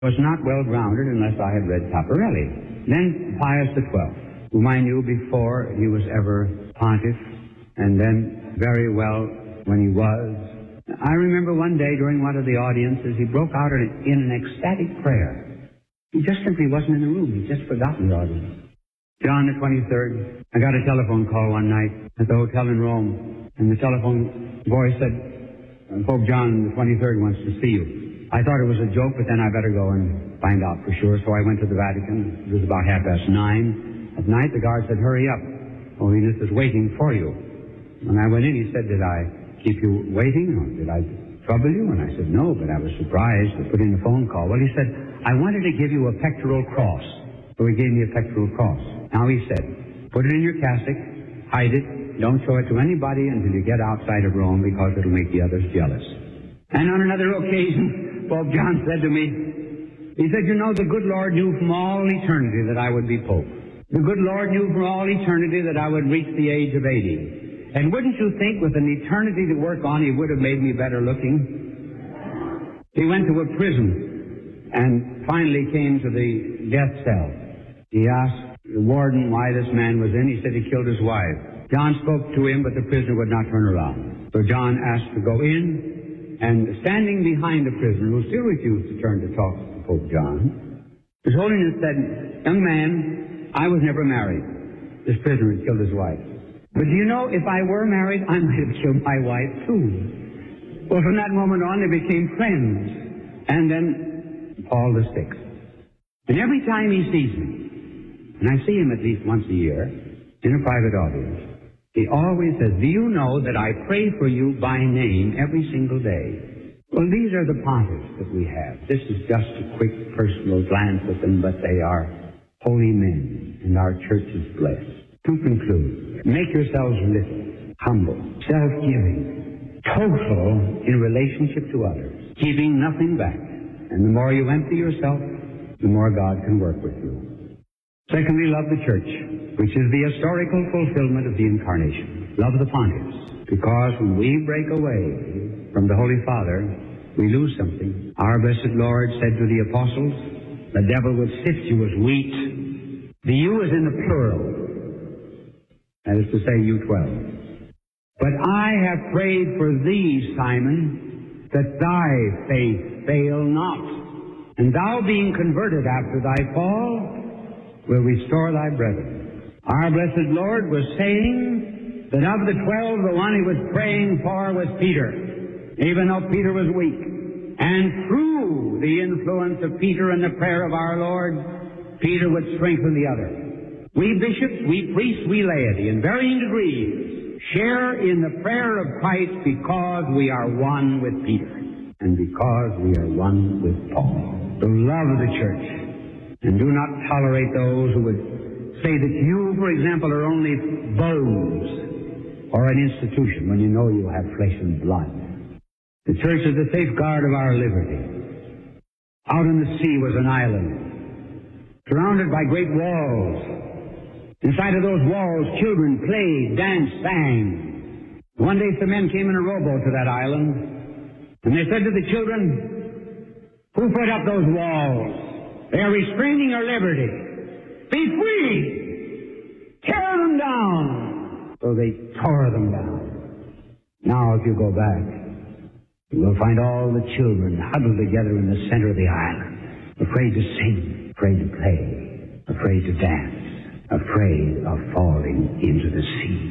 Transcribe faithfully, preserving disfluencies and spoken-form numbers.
was not well-grounded unless I had read Paparelli. Then Pius the twelfth, whom I knew before he was ever pontiff, and then very well when he was. I remember one day during one of the audiences, he broke out in, in an ecstatic prayer. He just simply wasn't in the room. He just forgot the audience. John the twenty-third, I got a telephone call one night at the hotel in Rome, and the telephone boy said, Pope John the twenty-third wants to see you. I thought it was a joke, but then I better go and find out for sure. So I went to the Vatican. It was about half past nine at night. The guard said, hurry up. Holiness is waiting for you. When I went in, he said, did I keep you waiting, or did I trouble you? And I said, no, but I was surprised to put in a phone call. Well, he said, I wanted to give you a pectoral cross. So he gave me a pectoral cross. Now he said, put it in your cassock, hide it, don't show it to anybody until you get outside of Rome, because it'll make the others jealous. And on another occasion, Pope John said to me, he said, you know, the good Lord knew from all eternity that I would be Pope. The good Lord knew from all eternity that I would reach the age of eighty. And wouldn't you think with an eternity to work on, he would have made me better looking? He went to a prison and finally came to the death cell. He asked the warden why this man was in. He said he killed his wife. John spoke to him, but the prisoner would not turn around. So John asked to go in, and standing behind the prisoner, who still refused to turn to talk to Pope John, His Holiness said, young man, I was never married. This prisoner had killed his wife. But do you know, if I were married, I might have killed my wife too. Well, from that moment on, they became friends. And then Paul the Sixth. And every time he sees me, and I see him at least once a year in a private audience, he always says, do you know that I pray for you by name every single day? Well, these are the pontiffs that we have. This is just a quick personal glance at them, but they are holy men, and our church is blessed. To conclude, make yourselves little, humble, self-giving, total in relationship to others, keeping nothing back. And the more you empty yourself, the more God can work with you. Secondly, love the church, which is the historical fulfillment of the Incarnation. Love the pontiffs, because when we break away from the Holy Father, we lose something. Our blessed Lord said to the apostles, the devil would sift you as wheat. The you is in the plural. That is to say, you twelve. But I have prayed for thee, Simon, that thy faith fail not. And thou, being converted after thy fall, will restore thy brethren. Our blessed Lord was saying that of the twelve, the one he was praying for was Peter, even though Peter was weak. And through the influence of Peter and the prayer of our Lord, Peter would strengthen the other. We bishops, we priests, we laity, in varying degrees, share in the prayer of Christ because we are one with Peter and because we are one with Paul. So love the church, and do not tolerate those who would say that you, for example, are only bones or an institution when you know you have flesh and blood. The church is the safeguard of our liberty. Out in the sea was an island, surrounded by great walls. Inside of those walls, children played, danced, sang. One day some men came in a rowboat to that island, and they said to the children, who put up those walls? They are restraining our liberty. Be free! Tear them down! So they tore them down. Now if you go back, you will find all the children huddled together in the center of the island, afraid to sing, afraid to play, afraid to dance, afraid of falling into the sea.